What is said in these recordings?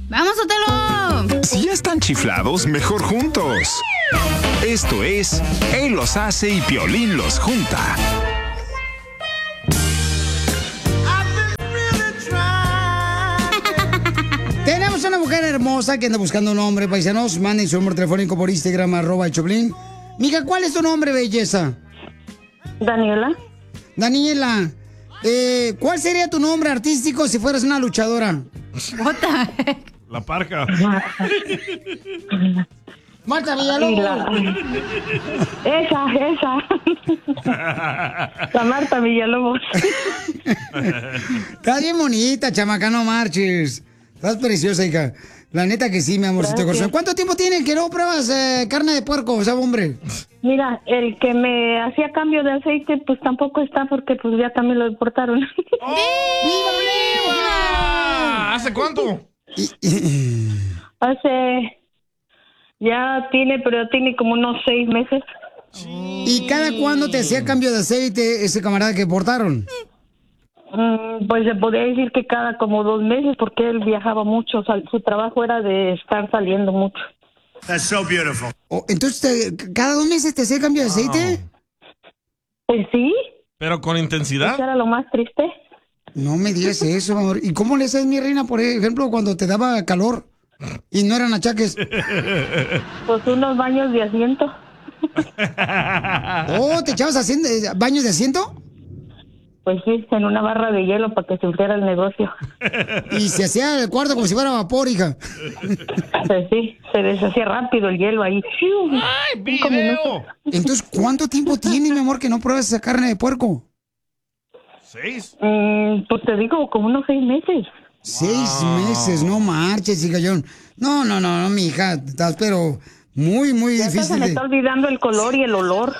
¡Vamos, Otelo! Si ya están chiflados, mejor juntos. Esto es Él los hace y Piolín los junta. Tenemos una mujer hermosa que anda buscando un hombre, paisanos. Manden su número telefónico por Instagram, @Choplin. Mija, ¿cuál es tu nombre, belleza? Daniela. Daniela, ¿cuál sería tu nombre artístico si fueras una luchadora? La Parca. Marta Villalobos. Esa. La Marta Villalobos. Estás bien bonita, chamaca, no marches. Estás preciosa, hija. La neta que sí, mi amorcito corazón. ¿Cuánto tiempo tiene que no pruebas carne de puerco, o sea, hombre? Mira, el que me hacía cambio de aceite, pues tampoco está porque pues ya también lo deportaron. ¡Oh! ¡Viva! ¿Hace cuánto? Pero tiene como unos 6 meses. ¿Y cada cuándo te hacía cambio de aceite ese camarada que deportaron? Pues se podría decir que cada como 2 meses, porque él viajaba mucho, su trabajo era de estar saliendo mucho. That's so beautiful. Entonces, ¿cada 2 meses te hacía cambio de aceite? Pues sí. ¿Pero con intensidad? Eso era lo más triste. No me digas eso, amor. ¿Y cómo le haces, mi reina, por ejemplo, cuando te daba calor y no eran achaques? Pues unos baños de asiento. Oh, ¿te echabas baños de asiento? Pues sí, en una barra de hielo para que se enfriara el negocio. Y se hacía el cuarto como si fuera vapor, hija. Pues sí, se deshacía rápido el hielo ahí. ¡Ay, video! Entonces, ¿cuánto tiempo tiene, mi amor, que no pruebas esa carne de puerco? 6. Pues te digo, como unos 6 meses. 6 meses, no marches, hija. No, mi hija, estás pero muy, muy difícil. Se me está olvidando el color y el olor.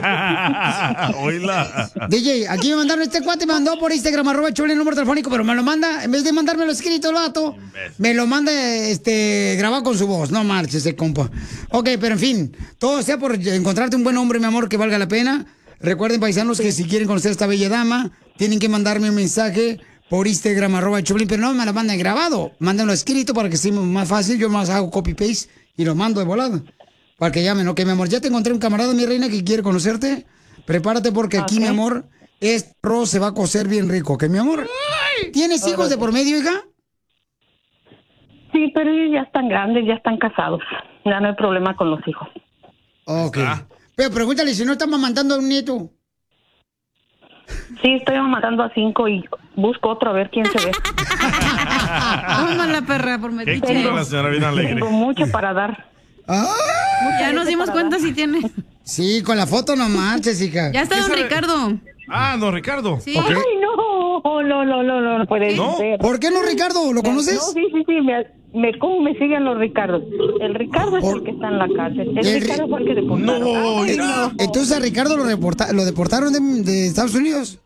Oíla. DJ, aquí me mandaron, este cuate me mandó por Instagram, @Choplin, el número telefónico, pero me lo manda, en vez de mandármelo escrito el vato, me lo manda grabado con su voz. No marches ese compa. Ok, pero en fin, todo sea por encontrarte un buen hombre, mi amor, que valga la pena. Recuerden, paisanos, que si quieren conocer a esta bella dama, tienen que mandarme un mensaje por Instagram, @Choplin, pero no me lo manden grabado, mándenlo escrito para que sea más fácil. Yo más hago copy-paste y lo mando de volada. Para que llamen, ok, mi amor. Ya te encontré un camarada, mi reina, que quiere conocerte. Prepárate porque aquí, mi amor, este arroz se va a cocer bien rico, ¿ok, mi amor? ¿Tienes hijos de por medio, hija? Sí, pero ellos ya están grandes, ya están casados. Ya no hay problema con los hijos. Ok. Pero pregúntale si no está mamantando a un nieto. Sí, estoy matando a 5 y busco otro a ver quién se ve. Vamos la perra por meter. La señora bien alegre. Tengo mucho para dar. Ya nos dimos cuenta si tiene. Sí, con la foto no marches, hija. Ya está don Ricardo. Ah, don Ricardo. Sí. Okay. Ay, no puede ser. ¿Por qué no, Ricardo? ¿Lo conoces? No, sí, ¿cómo me siguen los Ricardos? El Ricardo es el que está en la cárcel. El Ricardo fue el que deportaron. No. Entonces a Ricardo lo deportaron de Estados Unidos.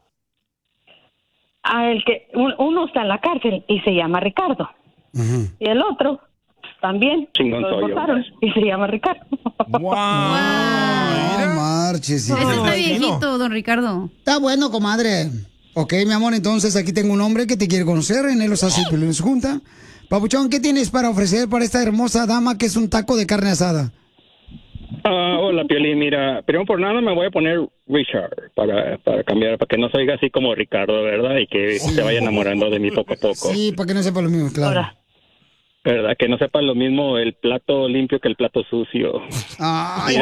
Uno está en la cárcel y se llama Ricardo. Y el otro también lo deportaron y se llama Ricardo. ¡Wow! No marches. Ese está viejito, don Ricardo. Está bueno, comadre. Ok, mi amor, entonces aquí tengo un hombre que te quiere conocer. En él los hace y los junta. Papuchón, ¿qué tienes para ofrecer para esta hermosa dama que es un taco de carne asada? Hola, Piolín. Mira, primero por nada me voy a poner Richard para cambiar, para que no se oiga así como Ricardo, ¿verdad? Y que se vaya enamorando de mí poco a poco. Sí, para que no sepa lo mismo, claro. Ahora. ¿Verdad? Que no sepa lo mismo el plato limpio que el plato sucio. Ay,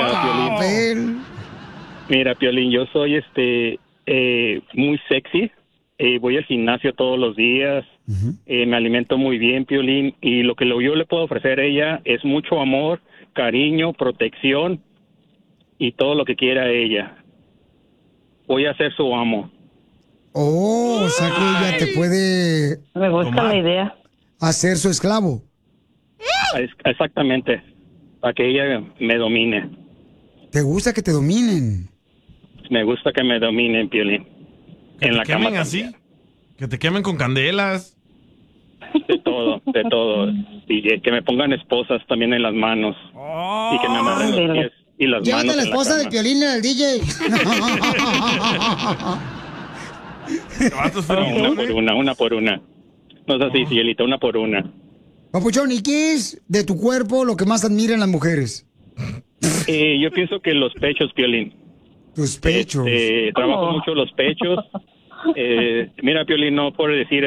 Mira, Piolín, yo soy muy sexy. Voy al gimnasio todos los días. Me alimento muy bien, Piolín. Y lo que yo le puedo ofrecer a ella es mucho amor, cariño, protección y todo lo que quiera ella. Voy a ser su amo. Oh, o sea que ella te puede... Me gusta la idea. Hacer su esclavo. Exactamente, para que ella me domine. ¿Te gusta que te dominen? Me gusta que me dominen, Piolín. En la cama así? Que te quemen con candelas. De todo. Y que me pongan esposas también en las manos. Y que me amarren los pies y las Llévate manos. a la esposa de Piolín y al DJ. Una por una. No es así, Cielita, una por una. Papuchón, ¿y qué es de tu cuerpo lo que más admiran las mujeres? Yo pienso que los pechos, Piolín. Tus pechos. Trabajo mucho los pechos. Mira, Piolín, no por decir